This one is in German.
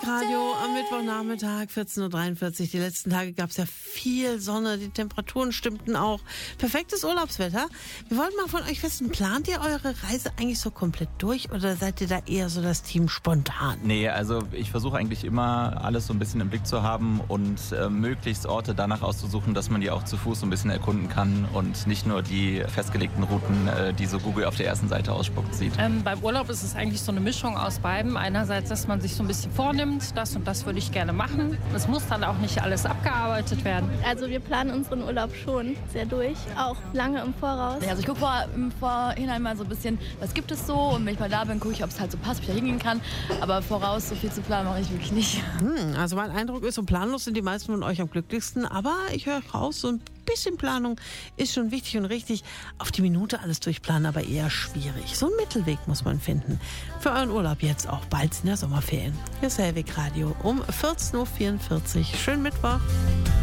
Radio am Mittwochnachmittag, 14.43 Uhr. Die letzten Tage gab es ja viel Sonne, die Temperaturen stimmten auch. Perfektes Urlaubswetter. Wir wollten mal von euch wissen, plant ihr eure Reise eigentlich so komplett durch oder seid ihr da eher so das Team spontan? Nee, also ich versuche eigentlich immer alles so ein bisschen im Blick zu haben und möglichst Orte danach auszusuchen, dass man die auch zu Fuß so ein bisschen erkunden kann und nicht nur die festgelegten Routen, die so Google auf der ersten Seite ausspuckt, sieht. Beim Urlaub ist es eigentlich so eine Mischung aus beidem. Einerseits, dass man sich so ein bisschen vornimmt, das und das würde ich gerne machen. Es muss dann auch nicht alles abgearbeitet werden. Also wir planen unseren Urlaub schon sehr durch, auch lange im Voraus. Also ich gucke im Vorhinein mal so ein bisschen, was gibt es so, und wenn ich mal da bin, gucke ich, ob es halt so passt, ob ich da hingehen kann. Aber voraus so viel zu planen mache ich wirklich nicht. Also mein Eindruck ist, so planlos sind die meisten von euch am glücklichsten, aber ich höre raus, so ein bisschen Planung ist schon wichtig und richtig. Auf die Minute alles durchplanen, aber eher schwierig. So einen Mittelweg muss man finden. Für euren Urlaub jetzt auch bald in der Sommerferien. Hier ist Hellweg Radio um 14.44 Uhr. Schönen Mittwoch.